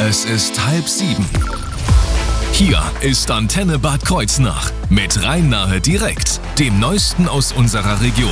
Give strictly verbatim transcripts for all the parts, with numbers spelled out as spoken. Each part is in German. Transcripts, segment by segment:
Es ist halb sieben. Hier ist Antenne Bad Kreuznach mit Rhein-Nahe direkt, dem Neuesten aus unserer Region.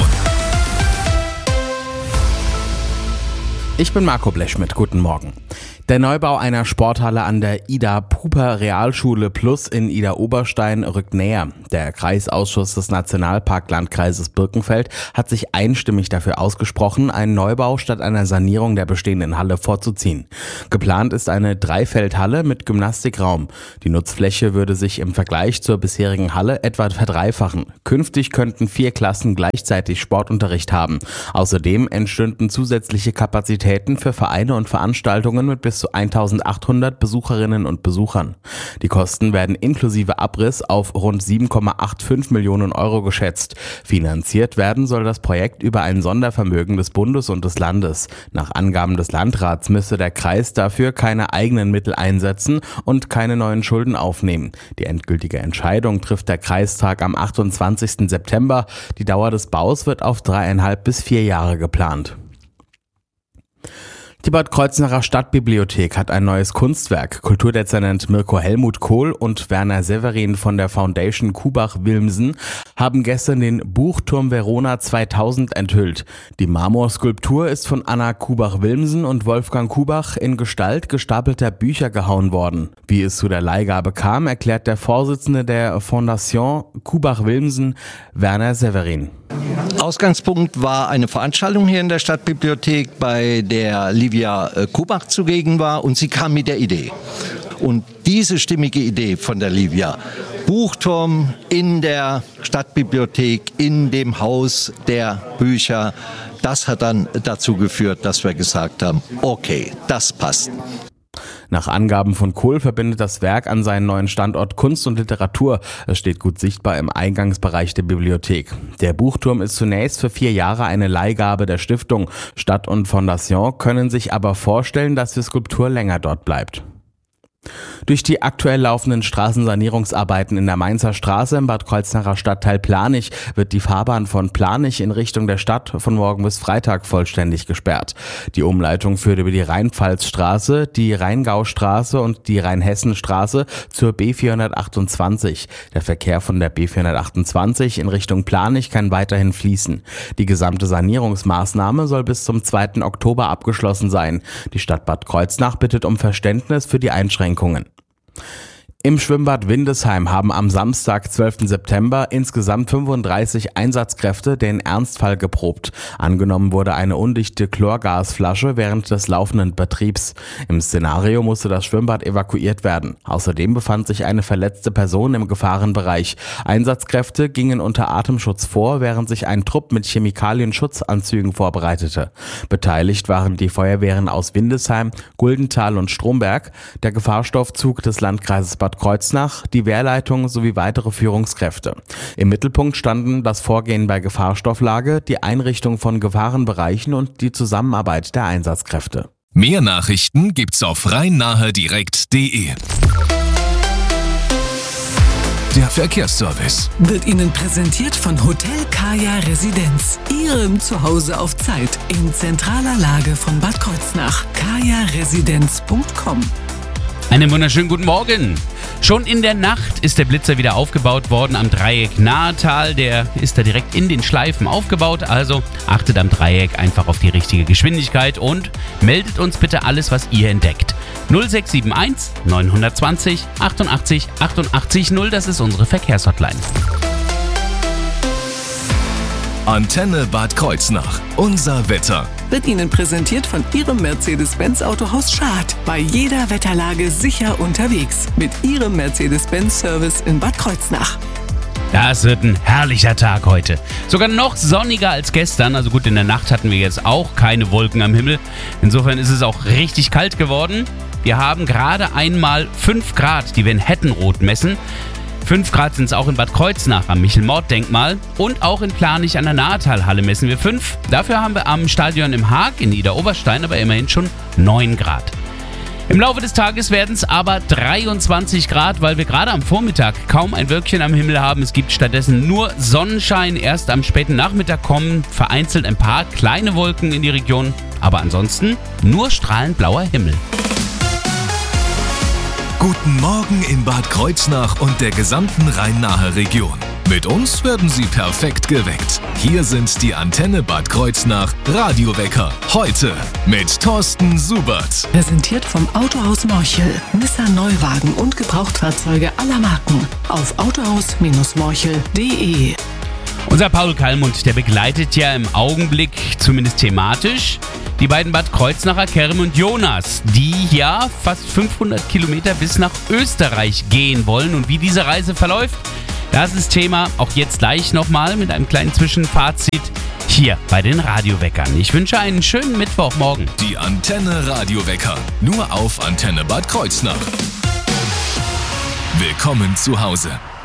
Ich bin Marco Blechschmidt, guten Morgen. Der Neubau einer Sporthalle an der Ida-Puper-Realschule Plus in Ida-Oberstein rückt näher. Der Kreisausschuss des Nationalparklandkreises Birkenfeld hat sich einstimmig dafür ausgesprochen, einen Neubau statt einer Sanierung der bestehenden Halle vorzuziehen. Geplant ist eine Dreifeldhalle mit Gymnastikraum. Die Nutzfläche würde sich im Vergleich zur bisherigen Halle etwa verdreifachen. Künftig könnten vier Klassen gleichzeitig Sportunterricht haben. Außerdem entstünden zusätzliche Kapazitäten für Vereine und Veranstaltungen mit bis zu eintausendachthundert Besucherinnen und Besuchern. Die Kosten werden inklusive Abriss auf rund sieben Komma fünfundachtzig Millionen Euro geschätzt. Finanziert werden soll das Projekt über ein Sondervermögen des Bundes und des Landes. Nach Angaben des Landrats müsse der Kreis dafür keine eigenen Mittel einsetzen und keine neuen Schulden aufnehmen. Die endgültige Entscheidung trifft der Kreistag am achtundzwanzigsten September. Die Dauer des Baus wird auf dreieinhalb bis vier Jahre geplant. Die Bad Kreuznacher Stadtbibliothek hat ein neues Kunstwerk. Kulturdezernent Mirko Helmut Kohl und Werner Severin von der Foundation Kubach-Wilmsen haben gestern den Buchturm Verona zweitausend enthüllt. Die Marmorskulptur ist von Anna Kubach-Wilmsen und Wolfgang Kubach in Gestalt gestapelter Bücher gehauen worden. Wie es zu der Leihgabe kam, erklärt der Vorsitzende der Fondation Kubach-Wilmsen, Werner Severin. Ausgangspunkt war eine Veranstaltung hier in der Stadtbibliothek, bei der Livia Kubach zugegen war, und sie kam mit der Idee. Und diese stimmige Idee von der Livia, Buchturm in der Stadtbibliothek, in dem Haus der Bücher, das hat dann dazu geführt, dass wir gesagt haben, okay, das passt. Nach Angaben von Kohl verbindet das Werk an seinen neuen Standort Kunst und Literatur. Es steht gut sichtbar im Eingangsbereich der Bibliothek. Der Buchturm ist zunächst für vier Jahre eine Leihgabe der Stiftung. Stadt und Fondation können sich aber vorstellen, dass die Skulptur länger dort bleibt. Durch die aktuell laufenden Straßensanierungsarbeiten in der Mainzer Straße im Bad Kreuznacher Stadtteil Planich wird die Fahrbahn von Planich in Richtung der Stadt von morgen bis Freitag vollständig gesperrt. Die Umleitung führt über die Rheinpfalzstraße, die Rheingaustraße und die Rheinhessenstraße zur B vierhundertachtundzwanzig. Der Verkehr von der B vierhundertachtundzwanzig in Richtung Planich kann weiterhin fließen. Die gesamte Sanierungsmaßnahme soll bis zum zweiten Oktober abgeschlossen sein. Die Stadt Bad Kreuznach bittet um Verständnis für die Einschränkungen. Im Schwimmbad Windesheim haben am Samstag, zwölften September, insgesamt fünfunddreißig Einsatzkräfte den Ernstfall geprobt. Angenommen wurde eine undichte Chlorgasflasche während des laufenden Betriebs. Im Szenario musste das Schwimmbad evakuiert werden. Außerdem befand sich eine verletzte Person im Gefahrenbereich. Einsatzkräfte gingen unter Atemschutz vor, während sich ein Trupp mit Chemikalien-Schutzanzügen vorbereitete. Beteiligt waren die Feuerwehren aus Windesheim, Guldenthal und Stromberg, der Gefahrstoffzug des Landkreises Bad Kreuznach, die Wehrleitung sowie weitere Führungskräfte. Im Mittelpunkt standen das Vorgehen bei Gefahrstofflage, die Einrichtung von Gefahrenbereichen und die Zusammenarbeit der Einsatzkräfte. Mehr Nachrichten gibt's auf rhein-nahe direkt punkt de. Der Verkehrsservice wird Ihnen präsentiert von Hotel Kaya Residenz. Ihrem Zuhause auf Zeit in zentraler Lage von Bad Kreuznach. kaya residenz punkt com. Einen wunderschönen guten Morgen. Schon in der Nacht ist der Blitzer wieder aufgebaut worden am Dreieck Nahetal. Der ist da direkt in den Schleifen aufgebaut. Also achtet am Dreieck einfach auf die richtige Geschwindigkeit und meldet uns bitte alles, was ihr entdeckt. null sechs sieben eins neun zwei null achtundachtzig achtundachtzig null, das ist unsere Verkehrshotline. Antenne Bad Kreuznach. Unser Wetter wird Ihnen präsentiert von Ihrem Mercedes-Benz Autohaus Schad. Bei jeder Wetterlage sicher unterwegs. Mit Ihrem Mercedes-Benz-Service in Bad Kreuznach. Das wird ein herrlicher Tag heute. Sogar noch sonniger als gestern. Also gut, in der Nacht hatten wir jetzt auch keine Wolken am Himmel. Insofern ist es auch richtig kalt geworden. Wir haben gerade einmal fünf Grad, die wir in Hettenroth messen. fünf Grad sind es auch in Bad Kreuznach am Michel-Mord-Denkmal und auch in Planich an der Nahetalhalle messen wir fünf. Dafür haben wir am Stadion im Haag in Ida-Oberstein aber immerhin schon neun Grad. Im Laufe des Tages werden es aber dreiundzwanzig Grad, weil wir gerade am Vormittag kaum ein Wölkchen am Himmel haben. Es gibt stattdessen nur Sonnenschein. Erst am späten Nachmittag kommen vereinzelt ein paar kleine Wolken in die Region, aber ansonsten nur strahlend blauer Himmel. Guten Morgen in Bad Kreuznach und der gesamten Rhein-Nahe Region. Mit uns werden Sie perfekt geweckt. Hier sind die Antenne Bad Kreuznach Radiowecker. Heute mit Thorsten Subert. Präsentiert vom Autohaus Morchel. Nissan Neuwagen und Gebrauchtfahrzeuge aller Marken. Auf autohaus Morchel punkt de. Unser Paul Kallmund, der begleitet ja im Augenblick, zumindest thematisch, die beiden Bad Kreuznacher Kerem und Jonas, die ja fast fünfhundert Kilometer bis nach Österreich gehen wollen. Und wie diese Reise verläuft, das ist Thema auch jetzt gleich nochmal mit einem kleinen Zwischenfazit hier bei den Radioweckern. Ich wünsche einen schönen Mittwochmorgen. Die Antenne Radiowecker, nur auf Antenne Bad Kreuznach. Willkommen zu Hause.